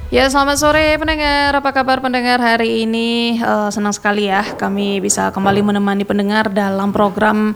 Ya, selamat sore pendengar. Apa kabar pendengar hari ini? Senang sekali ya kami bisa kembali menemani pendengar dalam program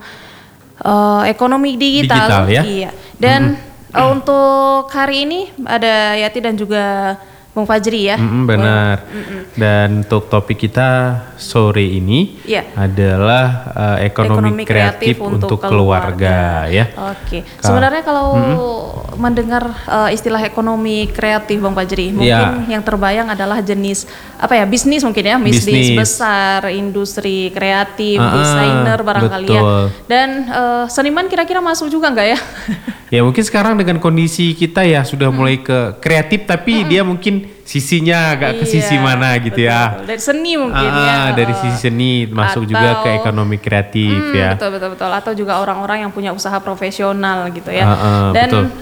ekonomi digital. Digital ya? Iya. Dan untuk hari ini ada Yati dan juga Bung Fajri ya. Benar. Dan untuk topik kita sore ini Iya. adalah ekonomi kreatif untuk keluarga ya. Oke. Sebenarnya kalau mendengar istilah ekonomi kreatif Bang Fajri, mungkin yang terbayang adalah jenis apa ya, bisnis mungkin ya, bisnis besar, industri kreatif, desainer barangkali ya. Dan seniman kira-kira masuk juga nggak ya? Ya mungkin sekarang dengan kondisi kita ya sudah mulai ke kreatif, tapi dia mungkin sisinya agak ke sisi mana gitu ya. Dari seni mungkin ya. Dari sisi seni masuk juga ke ekonomi kreatif ya. Betul. Atau juga orang-orang yang punya usaha profesional gitu ya. Dan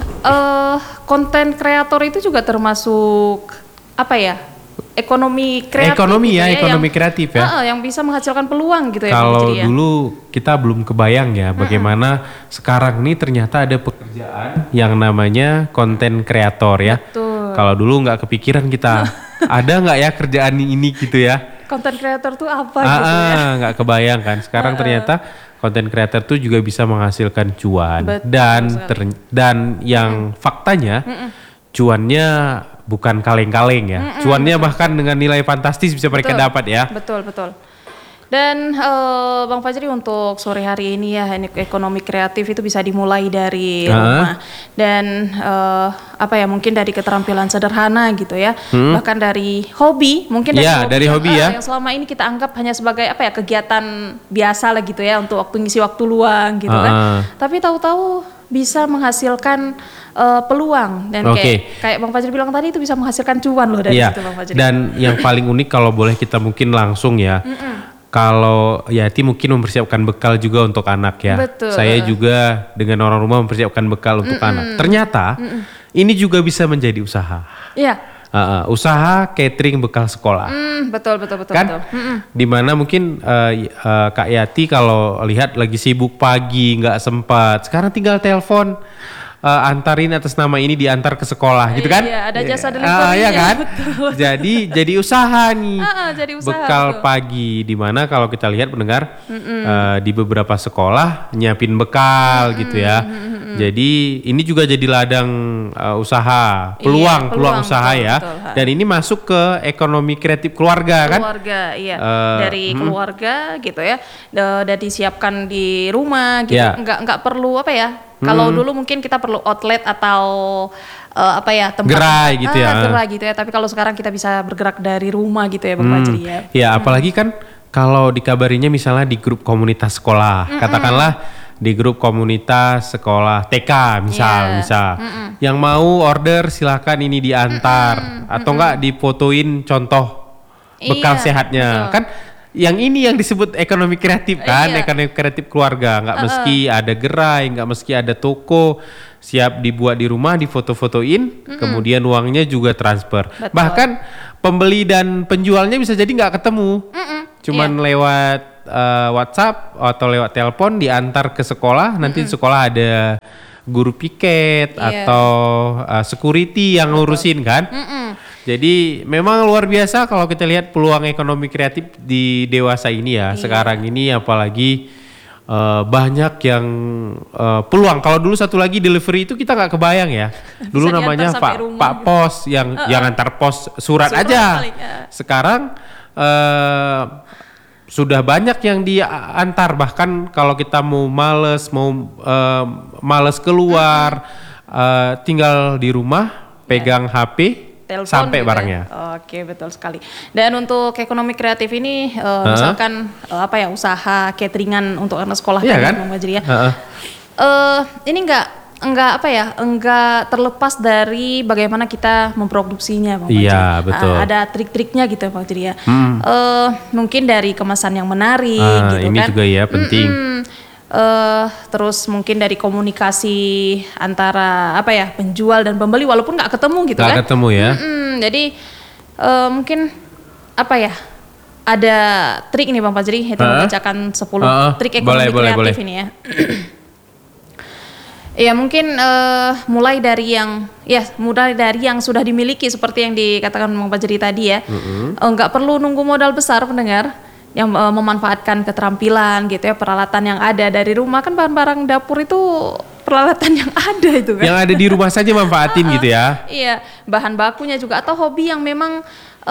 konten kreator itu juga termasuk apa ya? Ekonomi kreatif. Ekonomi kreatif ya. Yang bisa menghasilkan peluang gitu ya. Kalau dulu kita belum kebayang ya bagaimana sekarang nih ternyata ada pekerjaan yang namanya konten kreator ya. Betul. Kalau dulu nggak kepikiran kita, ada nggak ya kerjaan ini gitu ya. Konten kreator tuh apa gitu ya. Nggak kebayang kan. Sekarang ternyata konten kreator tuh juga bisa menghasilkan cuan. Betul Dan yang faktanya cuannya bukan kaleng-kaleng ya. Cuannya bahkan dengan nilai fantastis bisa mereka dapat ya. Betul. Dan Bang Fajri, untuk sore hari ini ya, ekonomi kreatif itu bisa dimulai dari rumah. Dan apa ya, mungkin dari keterampilan sederhana gitu ya. Bahkan dari hobi, mungkin dari hobi ya. Yang selama ini kita anggap hanya sebagai apa ya, kegiatan biasa lah gitu ya, untuk waktu ngisi waktu luang gitu kan. Tapi tahu-tahu bisa menghasilkan peluang, dan kayak Bang Fajri bilang tadi, itu bisa menghasilkan cuan loh dari situ Bang Fajri. Dan yang paling unik kalau boleh kita mungkin langsung ya, kalau Yati mungkin mempersiapkan bekal juga untuk anak ya. Betul. Saya juga dengan orang rumah mempersiapkan bekal untuk anak. Ternyata ini juga bisa menjadi usaha. Iya. Usaha catering bekal sekolah. Betul. Kan? Dimana mungkin Kak Yati kalau lihat lagi sibuk pagi, nggak sempat. Sekarang tinggal telepon, antarin atas nama ini, diantar ke sekolah gitu kan? Iya, ada jasa delivery. Iya kan? Jadi usaha nih. Jadi usaha, bekal pagi, dimana kalau kita lihat pendengar di beberapa sekolah nyiapin bekal gitu ya. Jadi ini juga jadi ladang usaha, peluang usaha betul, ya. Betul. Dan ini masuk ke ekonomi kreatif keluarga kan? Keluarga, iya. Dari keluarga gitu ya. Dan disiapkan di rumah gitu. Nggak perlu apa ya? Kalau dulu mungkin kita perlu outlet atau apa ya, tempat gerai gitu ya. Gerai gitu ya. Tapi kalau sekarang kita bisa bergerak dari rumah gitu ya Bang Fajri ya. Ya apalagi kan kalau dikabarinya misalnya di grup komunitas sekolah, katakanlah di grup komunitas sekolah TK misal, yang mau order silakan ini diantar atau enggak difotoin contoh bekal sehatnya kan. Yang ini yang disebut ekonomi kreatif kan, ekonomi kreatif keluarga. Nggak mesti ada gerai, nggak mesti ada toko, siap dibuat di rumah, difoto-fotoin, kemudian uangnya juga transfer. Betul. Bahkan pembeli dan penjualnya bisa jadi nggak ketemu, cuman lewat WhatsApp atau lewat telepon, diantar ke sekolah. Nanti di sekolah ada guru piket atau security yang ngurusin kan. Jadi memang luar biasa kalau kita lihat peluang ekonomi kreatif di dewasa ini ya. Sekarang ini apalagi banyak yang peluang. Kalau dulu satu lagi delivery itu kita nggak kebayang ya. Dulu namanya Pak Pos yang antar pos surat aja. Sekarang sudah banyak yang diantar. Bahkan kalau kita mau males keluar, tinggal di rumah pegang HP. Telepon sampai gitu barangnya. Oke, betul sekali. Dan untuk ekonomi kreatif ini misalkan apa ya, usaha cateringan untuk anak sekolah kan, Bang Fajri ya. Ini enggak terlepas dari bagaimana kita memproduksinya Bang Fajri. Iya, betul. Ada trik-triknya gitu Bang Fajri ya. Mungkin dari kemasan yang menarik gitu ini kan. Ini juga ya penting. Terus mungkin dari komunikasi antara apa ya, penjual dan pembeli walaupun nggak ketemu gitu kan. Nggak ketemu ya. Jadi mungkin apa ya, ada trik nih Bang Fajri, itu membacakan 10 trik ekonomi kreatif ini ya. Ya mungkin mulai dari yang sudah dimiliki seperti yang dikatakan Bang Fajri tadi ya. Nggak perlu nunggu modal besar pendengar, yang memanfaatkan keterampilan gitu ya, peralatan yang ada dari rumah. Kan barang-barang dapur itu peralatan yang ada itu kan. Yang ada di rumah saja manfaatin gitu ya. Iya, bahan bakunya juga, atau hobi yang memang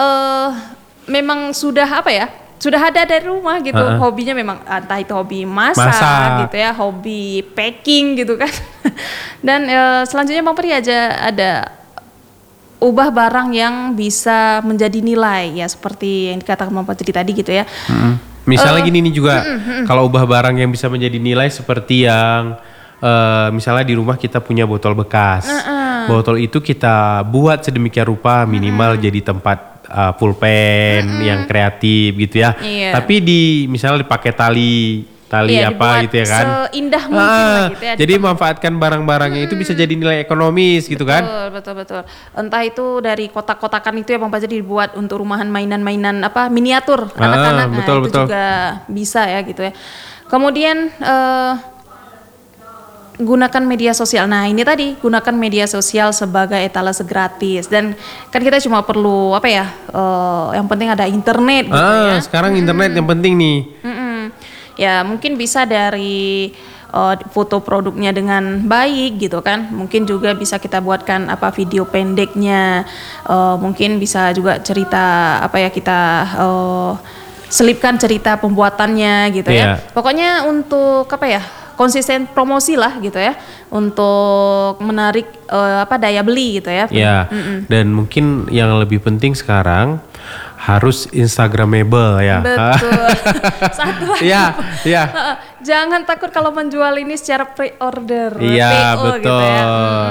sudah sudah ada dari rumah gitu. Hobinya memang entah itu hobi masak gitu ya, hobi packing gitu kan. Dan selanjutnya Bang Pri ada ubah barang yang bisa menjadi nilai ya, seperti yang dikatakan Bang Fajri tadi gitu ya. Misalnya gini nih juga, kalau ubah barang yang bisa menjadi nilai seperti yang misalnya di rumah kita punya botol bekas. Botol itu kita buat sedemikian rupa minimal jadi tempat pulpen yang kreatif gitu ya. Tapi misalnya dipakai tali apa gitu ya kan. Seindah mungkin lah gitu ya. Jadi memanfaatkan barang-barangnya itu bisa jadi nilai ekonomis gitu kan. Betul. Entah itu dari kotak-kotakan itu ya Bang Fajri, dibuat untuk rumahan mainan-mainan miniatur anak-anak. Itu juga bisa ya gitu ya. Kemudian gunakan media sosial. Nah ini tadi, gunakan media sosial sebagai etalase gratis. Dan kan kita cuma perlu yang penting ada internet gitu ya. Sekarang internet yang penting nih. Ya mungkin bisa dari foto produknya dengan baik gitu kan. Mungkin juga bisa kita buatkan video pendeknya. Mungkin bisa juga cerita kita selipkan cerita pembuatannya gitu ya. Pokoknya untuk konsisten promosi lah gitu ya, untuk menarik daya beli gitu ya. Dan mungkin yang lebih penting sekarang harus Instagramable ya. Betul. Satu lagi. Iya. Jangan takut kalau menjual ini secara pre-order. Iya, PO betul. Gitu ya.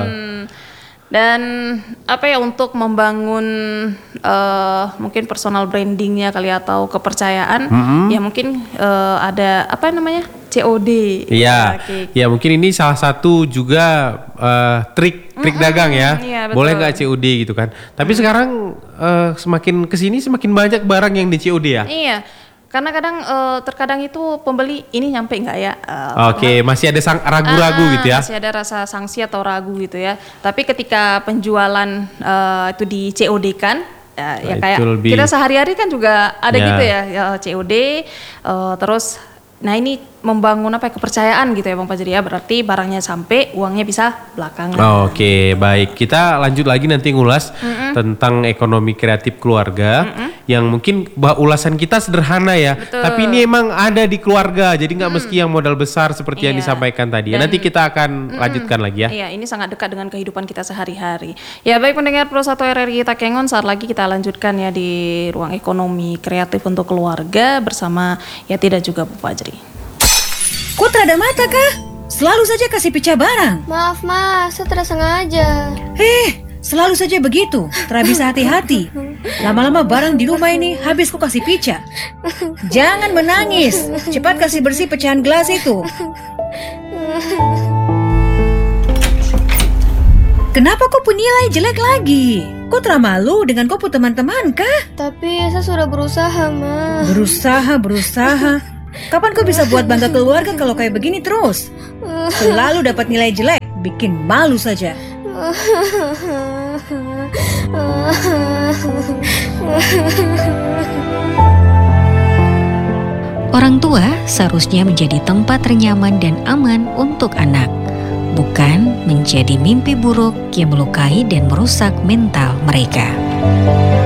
Dan untuk membangun mungkin personal brandingnya kali, atau kepercayaan, ya mungkin ada COD. Iya. Ya mungkin ini salah satu juga trik dagang ya. Boleh nggak COD gitu kan? Tapi sekarang semakin kesini semakin banyak barang yang di COD ya. Iya. Karena terkadang itu pembeli ini nyampe nggak ya? Masih ada ragu-ragu gitu ya? Masih ada rasa sangsi atau ragu gitu ya. Tapi ketika penjualan itu di COD kan, kayak kita sehari-hari kan juga ada gitu ya, COD. Terus, nah ini membangun kepercayaan gitu ya Bang Fajri ya. Berarti barangnya sampai, uangnya bisa belakangan. Baik. Kita lanjut lagi nanti ngulas tentang ekonomi kreatif keluarga. Yang mungkin ulasan kita sederhana ya. Betul. Tapi ini emang ada di keluarga. Jadi nggak mesti yang modal besar seperti yang disampaikan tadi. Nanti kita akan lanjutkan lagi ya. Iya, ini sangat dekat dengan kehidupan kita sehari-hari. Ya baik pendengar Pro 1 RRI Takengon, saat lagi kita lanjutkan ya di ruang ekonomi kreatif untuk keluarga bersama Yati dan juga Bu Fajri. Kok tak ada mata kah? Selalu saja kasih pecah barang. Maaf mas, saya tidak sengaja. Selalu saja begitu. Tak bisa hati-hati. Lama-lama barang di rumah ini habis kok kasih pecah. Jangan menangis. Cepat kasih bersih pecahan gelas itu. Kenapa kau penilai jelek lagi? Kau termalu dengan kau teman-teman kah? Tapi saya sudah berusaha mas. Berusaha. Kapan kau bisa buat bangga keluarga kalau kayak begini terus? Selalu dapat nilai jelek, bikin malu saja. Orang tua seharusnya menjadi tempat ternyaman dan aman untuk anak, bukan menjadi mimpi buruk yang melukai dan merusak mental mereka.